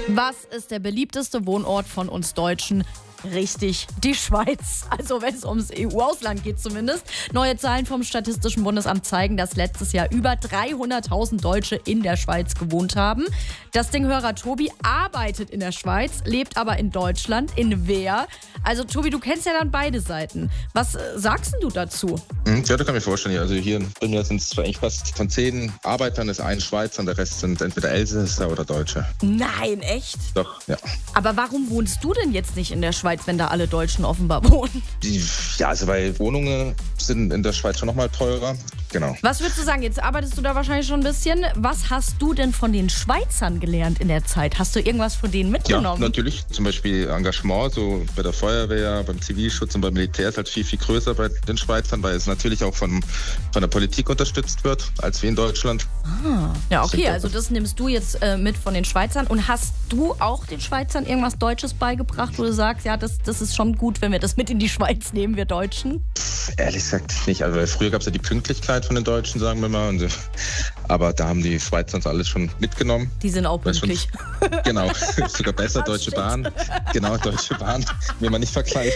Was ist der beliebteste Wohnort von uns Deutschen? Richtig, die Schweiz. Also wenn es ums EU-Ausland geht zumindest. Neue Zahlen vom Statistischen Bundesamt zeigen, dass letztes Jahr über 300.000 Deutsche in der Schweiz gewohnt haben. Das Dinghörer Tobi arbeitet in der Schweiz, lebt aber in Deutschland, in Wehr. Also Tobi, du kennst ja dann beide Seiten. Was sagst denn du dazu? Ja, das kann ich mir vorstellen. Also hier bei mir sind es eigentlich fast von 10 Arbeitern ist ein Schweizer und der Rest sind entweder Elsässer oder Deutsche. Nein, echt? Doch, ja. Aber warum wohnst du denn jetzt nicht in der Schweiz, wenn da alle Deutschen offenbar wohnen? Also weil Wohnungen sind in der Schweiz schon nochmal teurer. Genau. Was würdest du sagen? Jetzt arbeitest du da wahrscheinlich schon ein bisschen. Was hast du denn von den Schweizern gelernt in der Zeit? Hast du irgendwas von denen mitgenommen? Ja, natürlich. Zum Beispiel Engagement, so bei der Feuerwehr, beim Zivilschutz und beim Militär ist halt viel, viel größer bei den Schweizern, weil es natürlich auch von der Politik unterstützt wird, als wie in Deutschland. Ja, okay, also das nimmst du jetzt mit von den Schweizern. Und hast du auch den Schweizern irgendwas Deutsches beigebracht, wo du sagst, ja, das ist schon gut, wenn wir das mit in die Schweiz nehmen, wir Deutschen? Ehrlich gesagt nicht. Also früher gab es ja die Pünktlichkeit von den Deutschen, sagen wir mal. Aber da haben die Schweizer uns alles schon mitgenommen. Die sind auch pünktlich. Genau, sogar besser, Deutsche Bahn. Genau, Deutsche Bahn, will man nicht vergleichen.